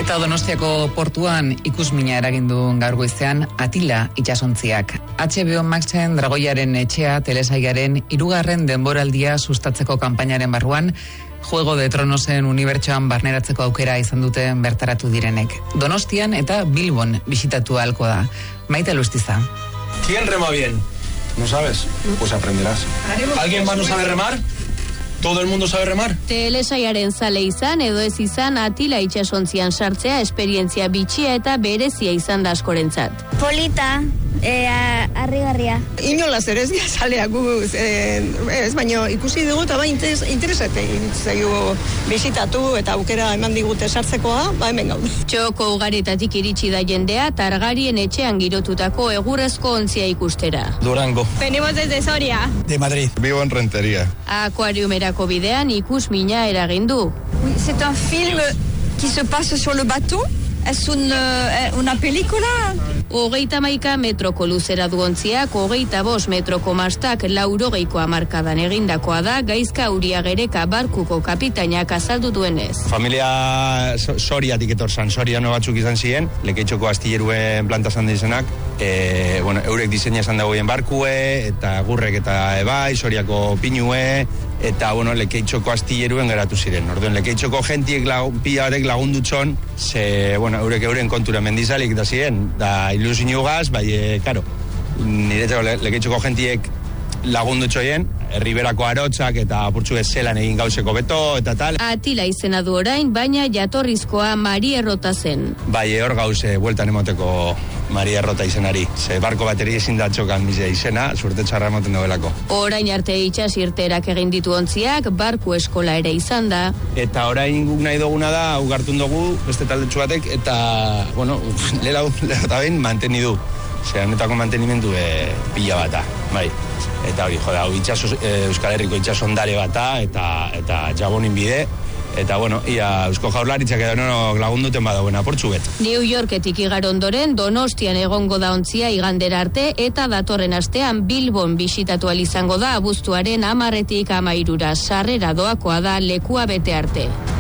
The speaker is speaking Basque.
Eta Donostiako portuan ikusmina eragindu gaur goizean Atila itsasontziak. HBO Maxen Dragoiaren etxea telesailaren 3. denboraldia sustatzeko kanpainaren barruan Juego de Tronosen unibertsoan barneratzeko aukera izan dute bertaratu direnek. Donostian eta Bilbon bisitatu ahalko da. Maite Lustiza. ¿Quién rema bien? ¿No sabes? Pues aprenderás. ¿Alguien más no sabe remar? ¿Todo el mundo sabe remar? Telesailaren zale izan edo ez izan Atila itsasontzian sartzea esperientzia bitxia eta berezia izan da askorentzat. Polita, harrigarria. Inolaz ere ez zaleak ez baino ikusi dugu eta interesate zaigu bisitatu eta aukera eman digute sartzekoa, hemen gaude. Txoko ugaretatik iritsi da jendea Targarien etxean girotutako egurrezko ontzia ikustera. Durango. Venimos desde Soria. De Madrid. Vivo en Rentería. Akuariumerako bidean ikusmina eragin du. Oui, c'est un film qui se passe sur le bateau. Es una película. 31 metroko luzera du ontziak, 25 metroko mastak 80ko hamarkadan egindakoa da, Gaizka Uriagereka barkuko kapitainak azaldu duenez. Familia Soriatik etortzan, Soriano batzuk izan ziren, Lekeitxoko astilleruen planta zan dizenak, eurek diseina esan dagoen barkue, eta gurrek eta ebai, Soriako pinue, eta Lekeitxoko astilleruen geratu ziren. Orduan, Lekeitxoko jentiek pilabarek lagundutxon, eurek euren kontura mendizalik da ziren, da ilusio gaz, karo, niretzako Lekeitxoko jentiek lagundutxoien, Riberako arotzak eta apurtzu zelan egin gauzeko beto eta tal. Atila izena du orain, baina jatorrizkoa Mari Errota zen. Hor gauze, bueltan emoteko Mari Errota izenari. Ze barko bateri ezin da txokan izena, surte txarra emoten dobelako. Orain arte itxasirterak egin ditu ontziak, barku eskola ere izan da. Eta orain guk nahi duguna da, ugartun dugu, beste taldetxu batek, eta, lehela eta behin manteni du. Honetako mantenimendu pila bata, bai. Eta hori, Euskal Herriko itxasondare bata, eta jabonin bide, eta ia Eusko Jaurlaritzak edo lagunduten badagoen apurtxu bet. New Yorketik igar ondoren Donostian egongo da ontzia igandera arte, eta datorren astean Bilbon bisitatu izango da abuztuaren 10-tik 13, sarrera doakoa da lekua bete arte.